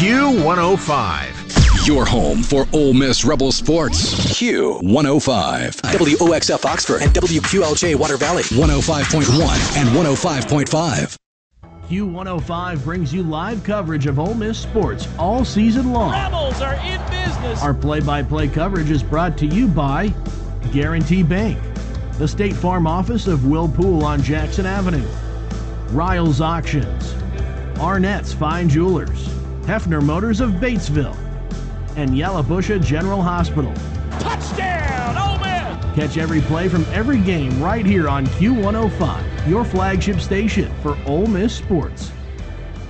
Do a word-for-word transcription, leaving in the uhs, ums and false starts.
Q one oh five. Your home for Ole Miss Rebel sports. Q one oh five. W O X F Oxford and W Q L J Water Valley. one oh five point one and one oh five point five. Q one oh five brings you live coverage of Ole Miss sports all season long. Rebels are in business. Our play-by-play coverage is brought to you by Guarantee Bank, the State Farm office of Will Poole on Jackson Avenue, Riles Auctions, Arnett's Fine Jewelers, Hefner Motors of Batesville, and Yalobusha General Hospital. Touchdown, Ole Miss! Catch every play from every game right here on Q one oh five, your flagship station for Ole Miss sports.